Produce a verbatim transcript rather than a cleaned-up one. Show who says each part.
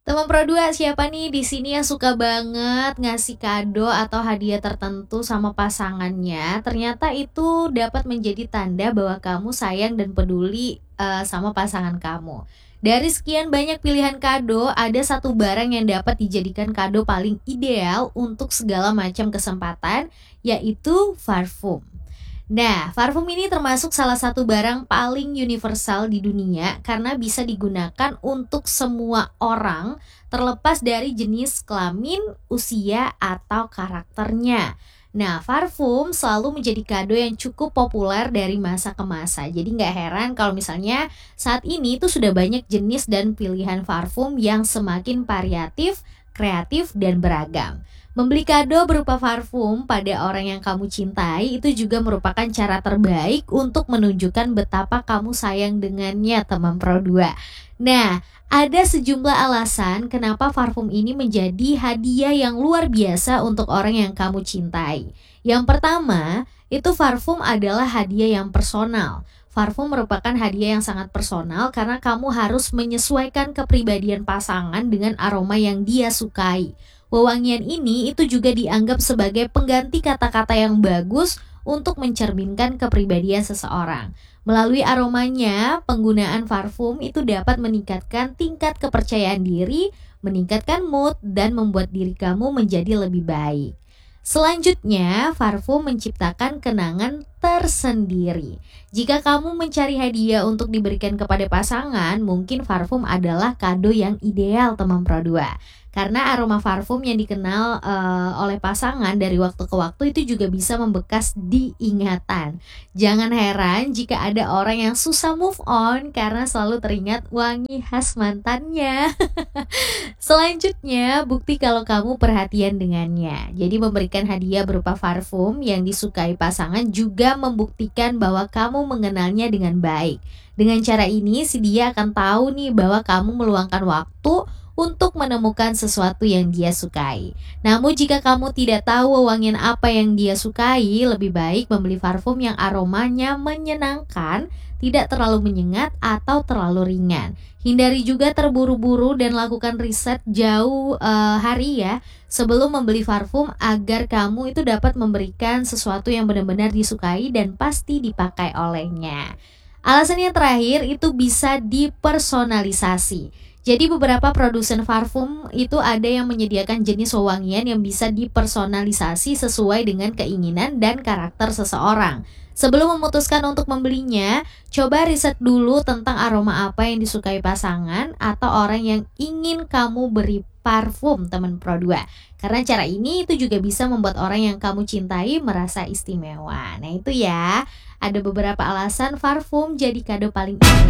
Speaker 1: Teman Pro dua, siapa nih di sini yang suka banget ngasih kado atau hadiah tertentu sama pasangannya? Ternyata itu dapat menjadi tanda bahwa kamu sayang dan peduli eh, sama pasangan kamu. Dari sekian banyak pilihan kado, ada satu barang yang dapat dijadikan kado paling ideal untuk segala macam kesempatan, yaitu parfum. Nah, parfum ini termasuk salah satu barang paling universal di dunia karena bisa digunakan untuk semua orang terlepas dari jenis kelamin, usia, atau karakternya. Nah, parfum selalu menjadi kado yang cukup populer dari masa ke masa. Jadi nggak heran kalau misalnya saat ini tuh sudah banyak jenis dan pilihan parfum yang semakin variatif, kreatif, dan beragam. Membeli kado berupa parfum pada orang yang kamu cintai itu juga merupakan cara terbaik untuk menunjukkan betapa kamu sayang dengannya, teman Pro dua. Nah, ada sejumlah alasan kenapa parfum ini menjadi hadiah yang luar biasa untuk orang yang kamu cintai. Yang pertama, itu parfum adalah hadiah yang personal. Parfum merupakan hadiah yang sangat personal karena kamu harus menyesuaikan kepribadian pasangan dengan aroma yang dia sukai. Wewangian ini itu juga dianggap sebagai pengganti kata-kata yang bagus untuk mencerminkan kepribadian seseorang. Melalui aromanya, penggunaan parfum itu dapat meningkatkan tingkat kepercayaan diri, meningkatkan mood, dan membuat diri kamu menjadi lebih baik. Selanjutnya, parfum menciptakan kenangan tersendiri. Jika kamu mencari hadiah untuk diberikan kepada pasangan, mungkin parfum adalah kado yang ideal, teman Pro dua. Karena aroma parfum yang dikenal uh, oleh pasangan dari waktu ke waktu itu juga bisa membekas di ingatan. Jangan heran jika ada orang yang susah move on karena selalu teringat wangi khas mantannya. Selanjutnya, bukti kalau kamu perhatian dengannya. Jadi memberikan hadiah berupa parfum yang disukai pasangan juga membuktikan bahwa kamu mengenalnya dengan baik. Dengan cara ini, si dia akan tahu nih bahwa kamu meluangkan waktu untuk menemukan sesuatu yang dia sukai. Namun jika kamu tidak tahu wewangian apa yang dia sukai, lebih baik membeli parfum yang aromanya menyenangkan, tidak terlalu menyengat atau terlalu ringan. Hindari juga terburu-buru dan lakukan riset jauh uh, hari ya sebelum membeli parfum agar kamu itu dapat memberikan sesuatu yang benar-benar disukai dan pasti dipakai olehnya. Alasan yang terakhir itu bisa dipersonalisasi. Jadi beberapa produsen parfum itu ada yang menyediakan jenis wewangian yang bisa dipersonalisasi sesuai dengan keinginan dan karakter seseorang. Sebelum memutuskan untuk membelinya, coba riset dulu tentang aroma apa yang disukai pasangan atau orang yang ingin kamu beri parfum, teman Pro dua. Karena cara ini itu juga bisa membuat orang yang kamu cintai merasa istimewa. Nah itu ya, ada beberapa alasan parfum jadi kado paling ideal